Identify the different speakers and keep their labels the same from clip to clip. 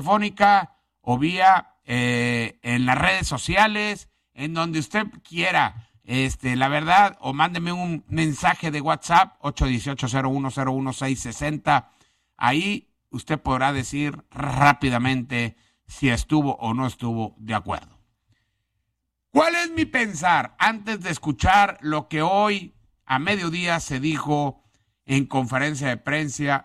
Speaker 1: telefónica o vía en las redes sociales, en donde usted quiera, la verdad, o mándeme un mensaje de WhatsApp, 818-0101-660. Ahí usted podrá decir rápidamente si estuvo o no estuvo de acuerdo. ¿Cuál es mi pensar antes de escuchar lo que hoy a mediodía se dijo en conferencia de prensa,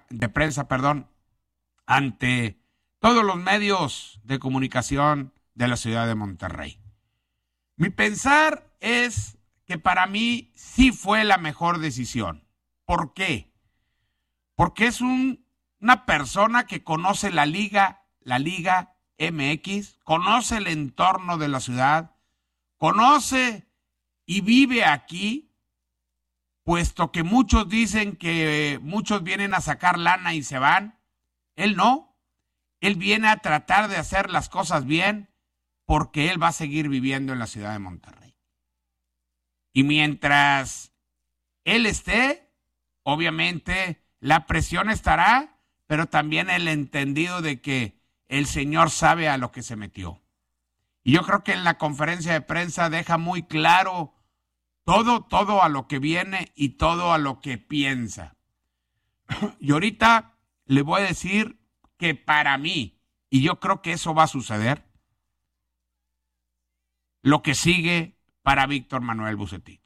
Speaker 1: ante todos los medios de comunicación de la ciudad de Monterrey? Mi pensar es que para mí sí fue la mejor decisión. ¿Por qué? Porque es una persona que conoce la Liga MX, conoce el entorno de la ciudad, conoce y vive aquí, puesto que muchos dicen que muchos vienen a sacar lana y se van. Él no. Él viene a tratar de hacer las cosas bien porque él va a seguir viviendo en la ciudad de Monterrey. Y mientras él esté, obviamente la presión estará, pero también el entendido de que el señor sabe a lo que se metió. Y yo creo que en la conferencia de prensa deja muy claro todo a lo que viene y todo a lo que piensa. Y ahorita le voy a decir que para mí, y yo creo que eso va a suceder, lo que sigue para Víctor Manuel Vucetich.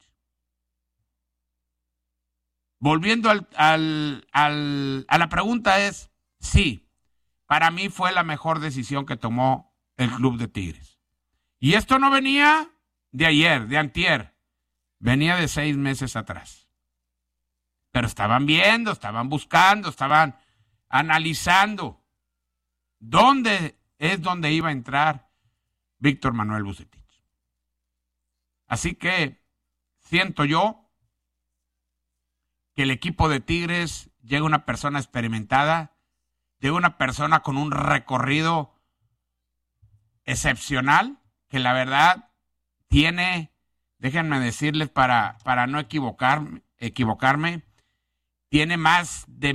Speaker 1: Volviendo a la pregunta es, sí, para mí fue la mejor decisión que tomó el Club de Tigres. Y esto no venía de ayer, de antier, venía de 6 meses atrás. Pero estaban viendo, estaban buscando, estaban analizando dónde iba a entrar Víctor Manuel Vucetich. Así que siento yo que el equipo de Tigres llega una persona experimentada, llega una persona con un recorrido excepcional, que la verdad tiene, déjenme decirles para no equivocarme, tiene más de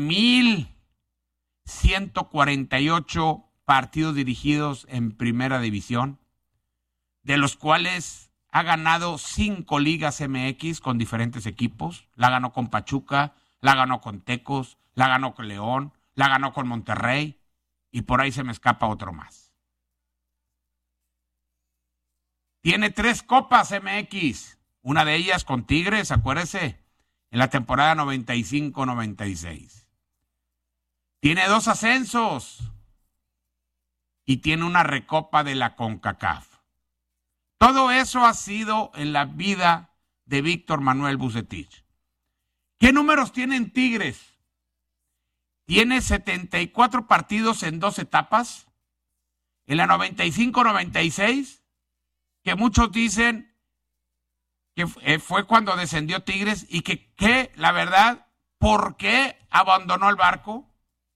Speaker 1: 1,148 partidos dirigidos en Primera División, de los cuales ha ganado 5 ligas MX con diferentes equipos. La ganó con Pachuca, la ganó con Tecos, la ganó con León, la ganó con Monterrey, y por ahí se me escapa otro más. Tiene 3 copas MX, una de ellas con Tigres, acuérdese, en la temporada 95-96. Tiene 2 ascensos y tiene una recopa de la CONCACAF. Todo eso ha sido en la vida de Víctor Manuel Vucetich. ¿Qué números tienen Tigres? Tiene 74 partidos en 2 etapas. En la 95-96, que muchos dicen que fue cuando descendió Tigres y que la verdad, ¿por qué abandonó el barco?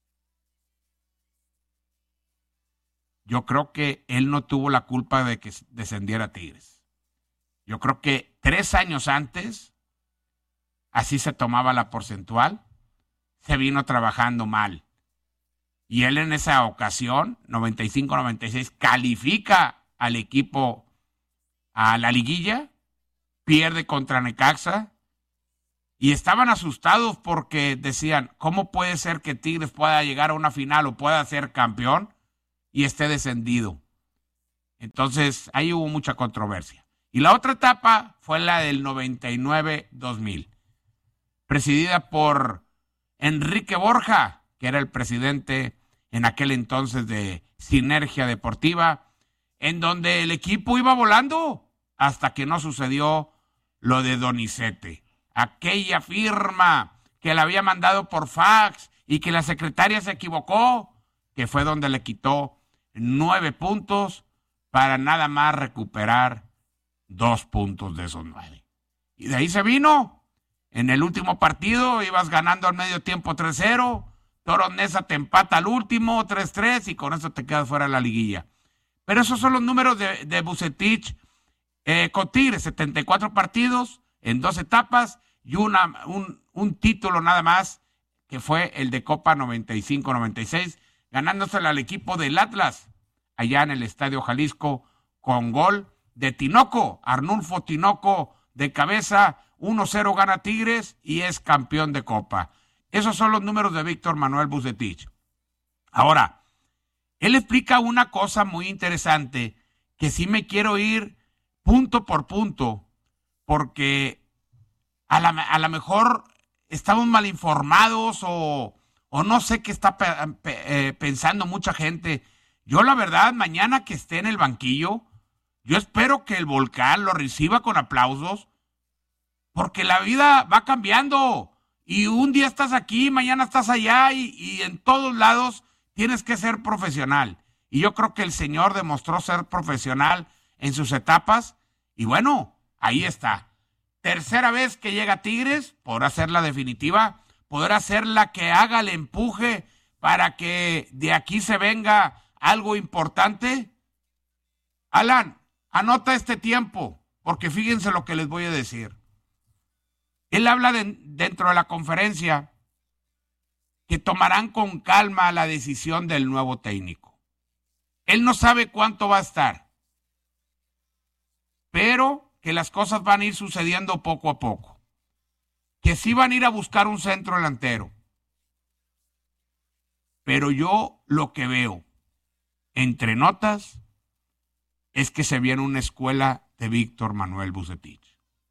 Speaker 1: Yo creo que él no tuvo la culpa de que descendiera Tigres. Yo creo que 3 años antes, así se tomaba la porcentual, se vino trabajando mal. Y él en esa ocasión, 95-96, califica al equipo a la liguilla, pierde contra Necaxa, y estaban asustados porque decían, ¿cómo puede ser que Tigres pueda llegar a una final o pueda ser campeón y esté descendido? Entonces, ahí hubo mucha controversia. Y la otra etapa fue la del 99-2000, presidida por Enrique Borja, que era el presidente en aquel entonces de Sinergia Deportiva, en donde el equipo iba volando hasta que no sucedió lo de Donizete. Aquella firma que la había mandado por fax y que la secretaria se equivocó, que fue donde le quitó 9 puntos para nada más recuperar 2 puntos de esos 9. Y de ahí se vino. En el último partido ibas ganando al medio tiempo 3-0, Toros Neza te empata al último 3-3 y con eso te quedas fuera de la liguilla. Pero esos son los números de Vucetich con Tigres, 74 partidos en 2 etapas y un título nada más, que fue el de Copa 95-96, ganándosela al equipo del Atlas, allá en el Estadio Jalisco, con gol de Tinoco, Arnulfo Tinoco, de cabeza. 1-0 gana Tigres y es campeón de Copa. Esos son los números de Víctor Manuel Vucetich. Ahora, él explica una cosa muy interesante, que sí me quiero ir punto por punto, porque a la mejor estamos mal informados o no sé qué está pensando mucha gente. Yo la verdad, mañana que esté en el banquillo, yo espero que el Volcán lo reciba con aplausos, porque la vida va cambiando y un día estás aquí, mañana estás allá y en todos lados tienes que ser profesional. Y yo creo que el señor demostró ser profesional en sus etapas y bueno, ahí está. Tercera vez que llega a Tigres, podrá ser la definitiva, podrá ser la que haga el empuje para que de aquí se venga algo importante. Alan, anota este tiempo, porque fíjense lo que les voy a decir. Él habla dentro de la conferencia que tomarán con calma la decisión del nuevo técnico. Él no sabe cuánto va a estar, pero que las cosas van a ir sucediendo poco a poco. Que sí van a ir a buscar un centro delantero. Pero yo lo que veo entre notas es que se viene una escuela de Víctor Manuel Vucetich.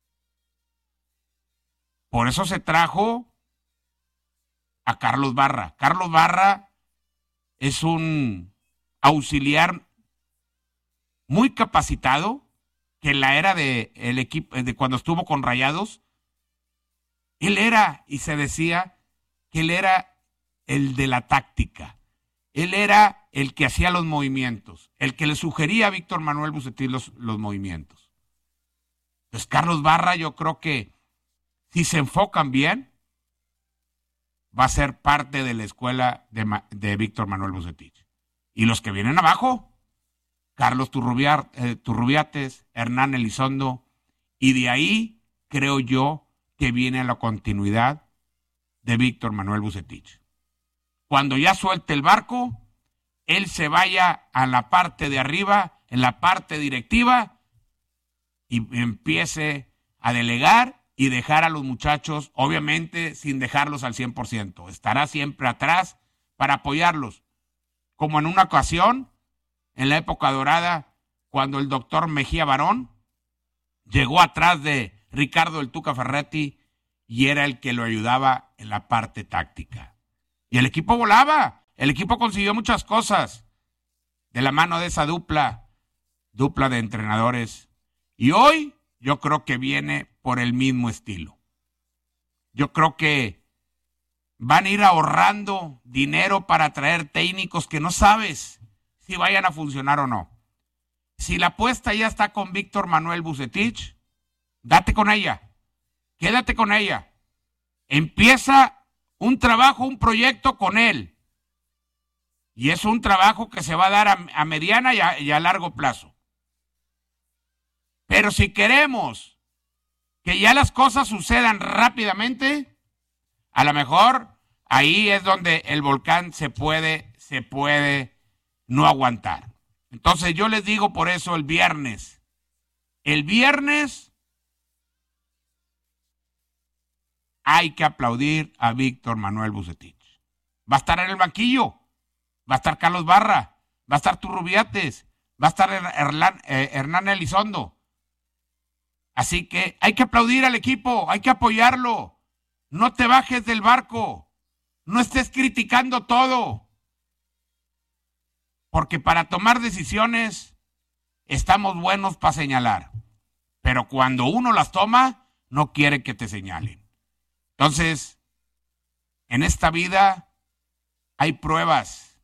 Speaker 1: Por eso se trajo a Carlos Barra. Carlos Barra es un auxiliar muy capacitado, que en la era de el equipo, de cuando estuvo con Rayados, él era, y se decía que él era el de la táctica. Él era el que hacía los movimientos, el que le sugería a Víctor Manuel Vucetich los movimientos. Entonces, Carlos Barra, yo creo que si se enfocan bien, va a ser parte de la escuela de Víctor Manuel Vucetich. Y los que vienen abajo, Carlos Turrubiates, Hernán Elizondo, y de ahí creo yo que viene la continuidad de Víctor Manuel Vucetich. Cuando ya suelte el barco, él se vaya a la parte de arriba, en la parte directiva, y empiece a delegar y dejar a los muchachos, obviamente sin dejarlos al 100%. Estará siempre atrás para apoyarlos. Como en una ocasión, en la época dorada, cuando el doctor Mejía Barón llegó atrás de Ricardo el Tuca Ferretti y era el que lo ayudaba en la parte táctica. Y el equipo volaba, el equipo consiguió muchas cosas de la mano de esa dupla de entrenadores. Y hoy yo creo que viene por el mismo estilo. Yo creo que van a ir ahorrando dinero para traer técnicos que no sabes si vayan a funcionar o no. Si la apuesta ya está con Víctor Manuel Vucetich, date con ella, quédate con ella. Empieza un trabajo, un proyecto con él. Y es un trabajo que se va a dar a mediana y a largo plazo. Pero si queremos que ya las cosas sucedan rápidamente, a lo mejor ahí es donde el Volcán se puede no aguantar. Entonces yo les digo por eso el viernes hay que aplaudir a Víctor Manuel Vucetich. Va a estar en el banquillo, va a estar Carlos Barra, va a estar Turrubiates, va a estar Hernán Elizondo. Así que hay que aplaudir al equipo, hay que apoyarlo. No te bajes del barco, no estés criticando todo. Porque para tomar decisiones estamos buenos para señalar. Pero cuando uno las toma, no quiere que te señalen. Entonces, en esta vida hay pruebas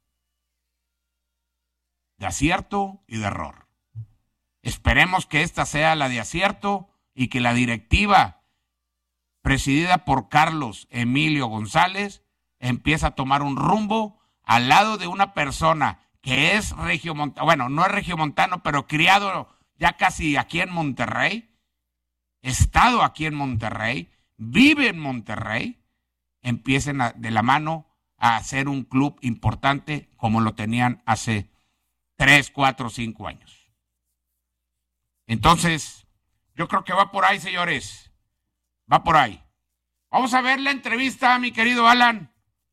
Speaker 1: de acierto y de error. Esperemos que esta sea la de acierto y que la directiva presidida por Carlos Emilio González empiece a tomar un rumbo al lado de una persona que es regiomontano, bueno, no es regiomontano, pero criado ya casi aquí en Monterrey, estado aquí en Monterrey, vive en Monterrey, empiecen de la mano a ser un club importante como lo tenían hace 3, 4, 5 años. Entonces, yo creo que va por ahí, señores. Va por ahí. Vamos a ver la entrevista, mi querido Alan.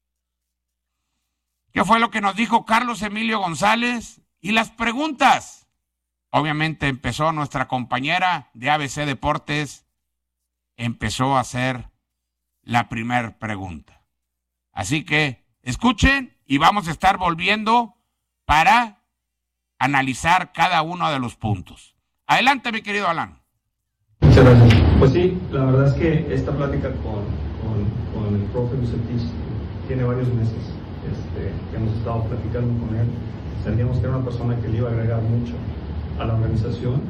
Speaker 1: ¿Qué fue lo que nos dijo Carlos Emilio González? Y las preguntas. Obviamente empezó nuestra compañera de ABC Deportes, empezó a hacer la primera pregunta. Así que escuchen y vamos a estar volviendo para analizar cada uno de los puntos. Adelante, mi querido Alan.
Speaker 2: Muchas gracias. Pues sí, la verdad es que esta plática con el profe Bucetich tiene varios meses que hemos estado platicando con él. Sentíamos que era una persona que le iba a agregar mucho a la organización.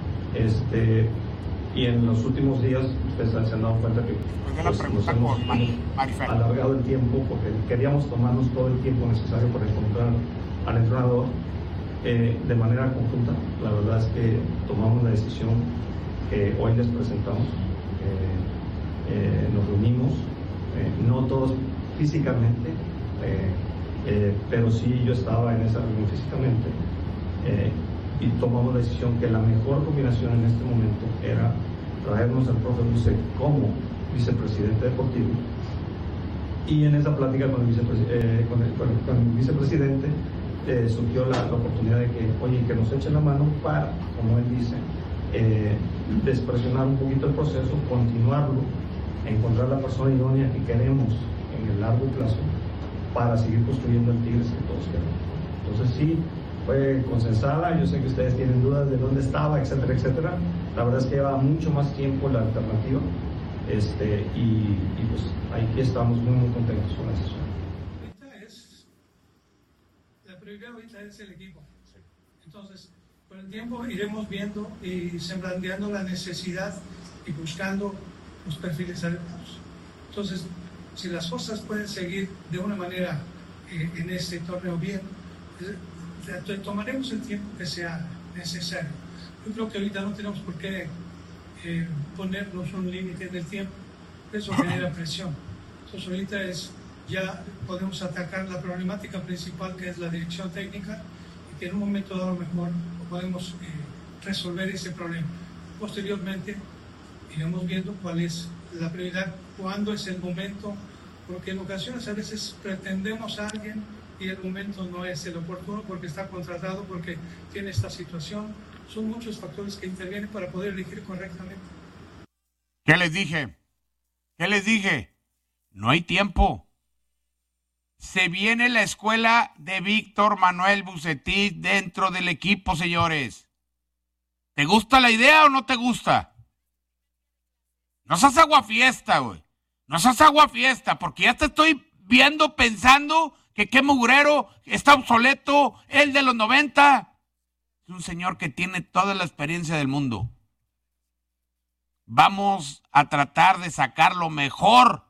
Speaker 2: Y en los últimos días ustedes se han dado cuenta que nos hemos alargado el tiempo porque queríamos tomarnos todo el tiempo necesario para encontrar al entrenador de manera conjunta. La verdad es que tomamos la decisión que hoy les presentamos. Nos reunimos, no todos físicamente, pero sí yo estaba en esa reunión físicamente. Y tomamos la decisión que la mejor combinación en este momento era traernos al profe Buce como vicepresidente deportivo, y en esa plática con el vicepresidente surgió la oportunidad de que, oye, que nos echen la mano para, como él dice, despresionar un poquito el proceso, continuarlo, encontrar la persona idónea que queremos en el largo plazo para seguir construyendo el Tigres que todos queremos. Entonces sí, fue consensada. Yo sé que ustedes tienen dudas de dónde estaba, etcétera, etcétera. La verdad es que lleva mucho más tiempo la alternativa, y pues aquí estamos muy contentos con la decisión.
Speaker 3: La prioridad ahorita es el equipo. Entonces, con el tiempo iremos viendo y semblandeando la necesidad y buscando los perfiles adecuados. Entonces, si las cosas pueden seguir de una manera en este torneo bien, tomaremos el tiempo que sea necesario. Yo creo que ahorita no tenemos por qué ponernos un límite del tiempo, eso genera presión. Entonces ahorita ya podemos atacar la problemática principal, que es la dirección técnica, y que en un momento dado mejor podemos resolver ese problema. Posteriormente iremos viendo cuál es la prioridad, cuándo es el momento, porque en ocasiones a veces pretendemos a alguien y el momento no es el oportuno porque está contratado, porque tiene esta situación. Son muchos factores que intervienen para poder elegir correctamente.
Speaker 1: ¿Qué les dije? ¿Qué les dije? No hay tiempo. Se viene la escuela de Víctor Manuel Bucetich dentro del equipo, señores. ¿Te gusta la idea o no te gusta? No seas aguafiesta, güey. No seas aguafiesta, porque ya te estoy viendo pensando que qué mugrero, está obsoleto, el de los 90. Es un señor que tiene toda la experiencia del mundo. Vamos a tratar de sacar lo mejor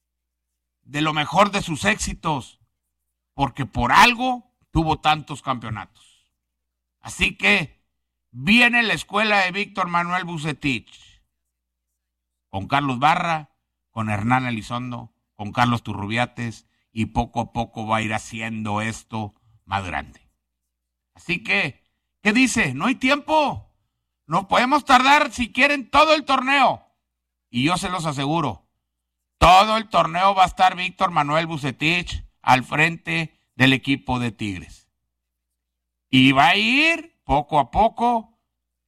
Speaker 1: de sus éxitos, porque por algo tuvo tantos campeonatos. Así que viene la escuela de Víctor Manuel Bucetich, con Carlos Barra, con Hernán Elizondo, con Carlos Turrubiates, y poco a poco va a ir haciendo esto más grande. Así que, ¿qué dice? No hay tiempo. No podemos tardar, si quieren, todo el torneo. Y yo se los aseguro, todo el torneo va a estar Víctor Manuel Bucetich al frente del equipo de Tigres. Y va a ir poco a poco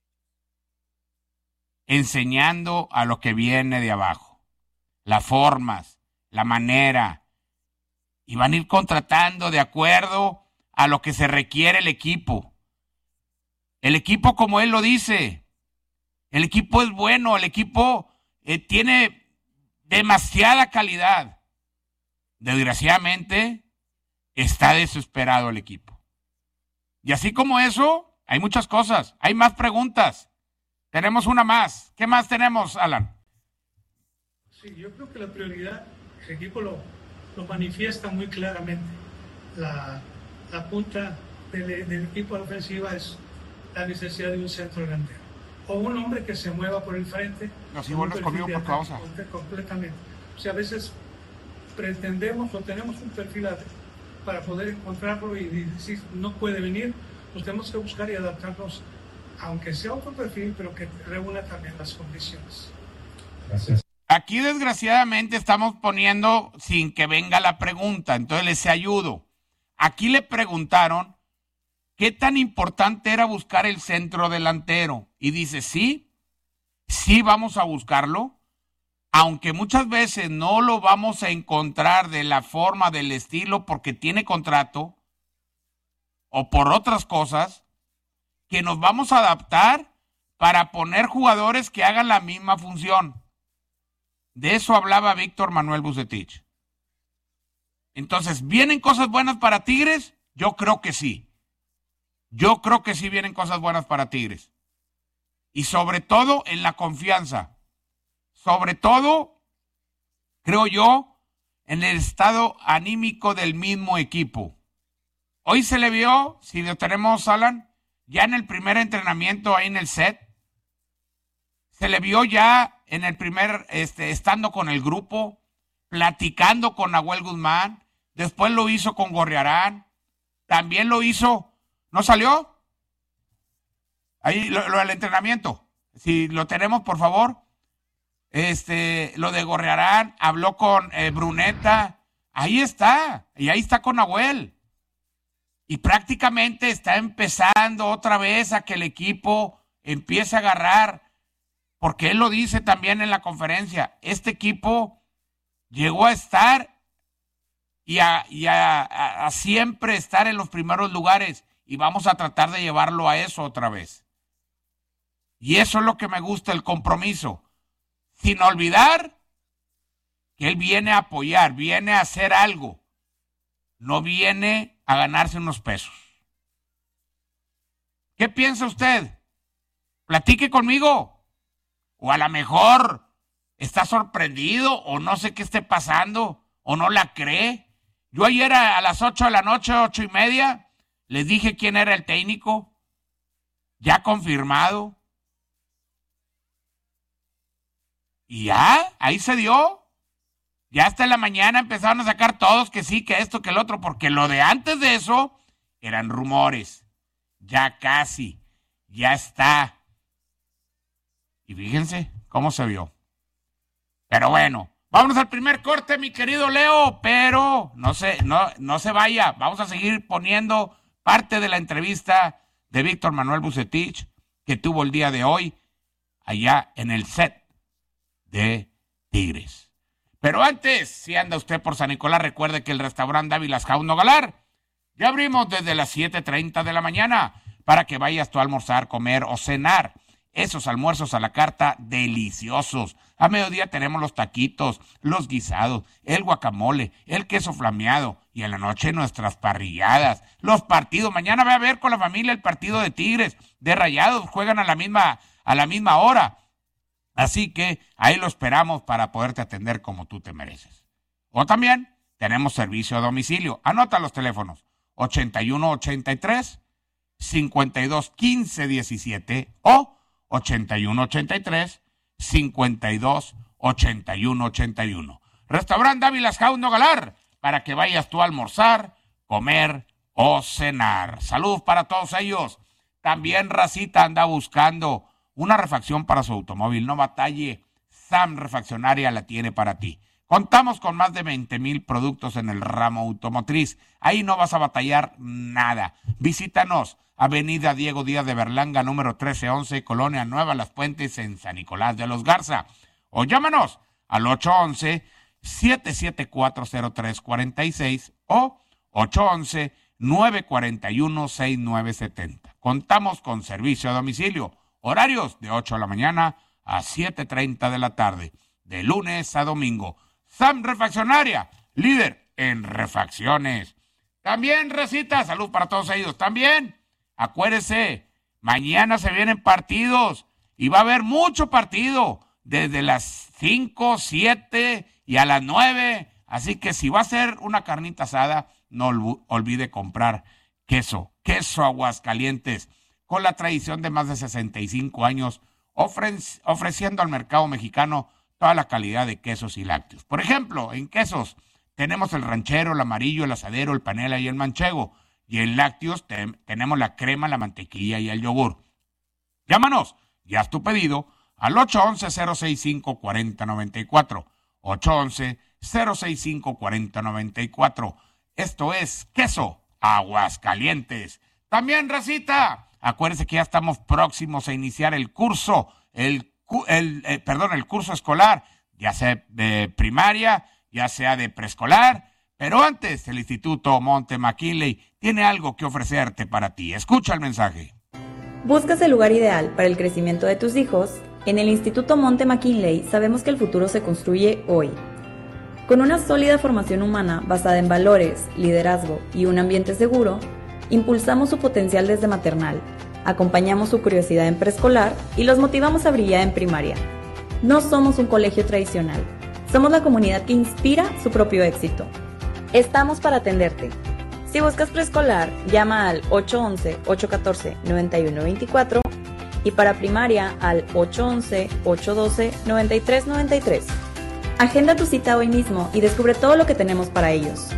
Speaker 1: enseñando a lo que viene de abajo. Las formas, la manera. Y van a ir contratando de acuerdo a lo que se requiere el equipo. El equipo, como él lo dice, el equipo es bueno, el equipo tiene demasiada calidad. Desgraciadamente, está desesperado el equipo. Y así como eso, hay muchas cosas, hay más preguntas. Tenemos una más. ¿Qué más tenemos, Alan?
Speaker 3: Sí, yo creo que la prioridad, el equipo lo manifiesta muy claramente. La punta del equipo de ofensiva es la necesidad de un centro delantero o un hombre que se mueva por el frente.
Speaker 1: No, si vuelves conmigo porque vamos a...
Speaker 3: Completamente. O sea, a veces pretendemos o tenemos un perfil para poder encontrarlo y decir no puede venir, pues tenemos que buscar y adaptarnos, aunque sea otro perfil, pero que reúna también las condiciones.
Speaker 1: Gracias. Aquí desgraciadamente estamos poniendo sin que venga la pregunta, entonces les ayudo. Aquí le preguntaron qué tan importante era buscar el centro delantero y dice sí vamos a buscarlo, aunque muchas veces no lo vamos a encontrar de la forma, del estilo, porque tiene contrato o por otras cosas, que nos vamos a adaptar para poner jugadores que hagan la misma función. De eso hablaba Víctor Manuel Vucetich. Entonces, ¿vienen cosas buenas para Tigres? Yo creo que sí. Yo creo que sí vienen cosas buenas para Tigres. Y sobre todo en la confianza. Sobre todo, creo yo, en el estado anímico del mismo equipo. Hoy se le vio, si lo tenemos, Alan, ya en el primer entrenamiento ahí en el set. Se le vio ya en el primer, estando con el grupo, platicando con Nahuel Guzmán. Después lo hizo con Gorriarán. También lo hizo, ¿no salió? Ahí lo del entrenamiento. Si lo tenemos, por favor. Lo de Gorriarán, habló con Bruneta. Ahí está. Y ahí está con Nahuel. Y prácticamente está empezando otra vez a que el equipo empiece a agarrar. Porque él lo dice también en la conferencia. Este equipo llegó a estar y a siempre estar en los primeros lugares. Y vamos a tratar de llevarlo a eso otra vez. Y eso es lo que me gusta, el compromiso. Sin olvidar que él viene a apoyar, viene a hacer algo. No viene a ganarse unos pesos. ¿Qué piensa usted? Platique conmigo. O a lo mejor está sorprendido o no sé qué esté pasando o no la cree. Yo ayer a las 8 de la noche, 8:30, les dije quién era el técnico. Ya confirmado. Y ya, ahí se dio. Ya hasta en la mañana empezaron a sacar todos que sí, que esto, que el otro, porque lo de antes de eso eran rumores. Ya casi, ya está. Y fíjense cómo se vio. Pero bueno, vámonos al primer corte, mi querido Leo, pero no se vaya. Vamos a seguir poniendo parte de la entrevista de Víctor Manuel Vucetich que tuvo el día de hoy allá en el set de Tigres. Pero antes, si anda usted por San Nicolás, recuerde que el restaurante Dávilas House Nogalar ya abrimos desde las 7:30 de la mañana para que vayas tú a almorzar, comer o cenar. Esos almuerzos a la carta deliciosos. A mediodía tenemos los taquitos, los guisados, el guacamole, el queso flameado y en la noche nuestras parrilladas, los partidos. Mañana va a ver con la familia el partido de Tigres, de Rayados, juegan a la misma hora. Así que ahí lo esperamos para poderte atender como tú te mereces. O también tenemos servicio a domicilio. Anota los teléfonos 8183 5215 17 o 8183 52 81 81. Restaurante Dávilas House Nogalar, para que vayas tú a almorzar, comer o cenar. Saludos para todos ellos. También Racita anda buscando una refacción para su automóvil. No batalle, Sam Refaccionaria la tiene para ti. Contamos con más de 20,000 productos en el ramo automotriz. Ahí no vas a batallar nada. Visítanos, Avenida Diego Díaz de Berlanga, número 1311, Colonia Nueva Las Puentes, en San Nicolás de los Garza. O llámanos al 811-774-0346 o 811-941-6970. Contamos con servicio a domicilio. Horarios de 8 de la mañana a 7:30 de la tarde, de lunes a domingo. Sam Refaccionaria, líder en refacciones. También, Recita, salud para todos ellos. También, acuérdese, mañana se vienen partidos y va a haber mucho partido desde las 5, 7 y a las 9. Así que si va a ser una carnita asada, no olvide comprar queso Aguascalientes, con la tradición de más de 65 años, ofreciendo al mercado mexicano toda la calidad de quesos y lácteos. Por ejemplo, en quesos tenemos el ranchero, el amarillo, el asadero, el panela y el manchego. Y en lácteos tenemos la crema, la mantequilla y el yogur. Llámanos y haz tu pedido al 811-065-4094. 811-065-4094. Esto es Queso Aguascalientes. También, racita, acuérdense que ya estamos próximos a iniciar el curso, el curso escolar, ya sea de primaria, ya sea de preescolar, pero antes el Instituto Monte McKinley tiene algo que ofrecerte para ti. Escucha el mensaje.
Speaker 4: ¿Buscas el lugar ideal para el crecimiento de tus hijos? En el Instituto Monte McKinley sabemos que el futuro se construye hoy. Con una sólida formación humana basada en valores, liderazgo y un ambiente seguro, impulsamos su potencial desde maternal, acompañamos su curiosidad en preescolar y los motivamos a brillar en primaria. No somos un colegio tradicional, somos la comunidad que inspira su propio éxito. Estamos para atenderte. Si buscas preescolar, llama al 811-814-9124 y para primaria al 811-812-9393. Agenda tu cita hoy mismo y descubre todo lo que tenemos para ellos.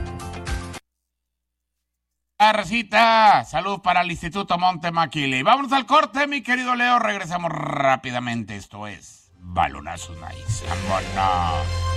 Speaker 1: Racita, salud para el Instituto Monte McKinley. Vámonos al corte, mi querido Leo. Regresamos rápidamente. Esto es Balonazos Nice. ¡Vámonos!